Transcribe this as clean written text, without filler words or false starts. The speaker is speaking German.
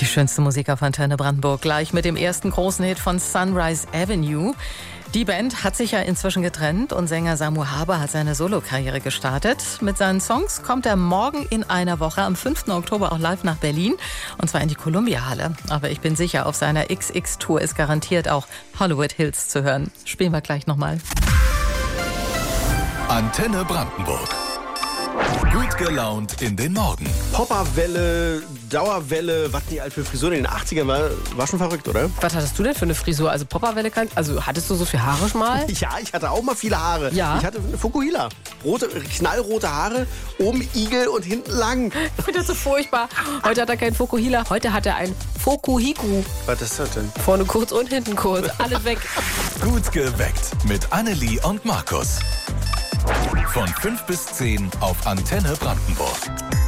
Die schönste Musik auf Antenne Brandenburg. Gleich mit dem ersten großen Hit von Sunrise Avenue. Die Band hat sich ja inzwischen getrennt und Sänger Samu Haber hat seine Solokarriere gestartet. Mit seinen Songs kommt er morgen in einer Woche am 5. Oktober auch live nach Berlin. Und zwar in die Columbia-Halle. Aber ich bin sicher, auf seiner XX-Tour ist garantiert auch Hollywood Hills zu hören. Spielen wir gleich nochmal. Antenne Brandenburg. Gut gelaunt in den Morgen. Popperwelle, Dauerwelle, was nicht alt für Frisuren in den 80ern war schon verrückt, oder? Was hattest du denn für eine Frisur? Also Popperwelle also hattest du so viel Haare schon mal? Ja, ich hatte auch mal viele Haare. Ja? Ich hatte eine Fukuhila. Knallrote Haare, oben Igel und hinten lang. Ich finde das so furchtbar. Heute hat er keinen Fukuhila, heute hat er ein Fokuhiku. Was ist das denn? Vorne kurz und hinten kurz, alles weg. Gut geweckt mit Annelie und Markus. Von 5 bis 10 auf Antenne Brandenburg.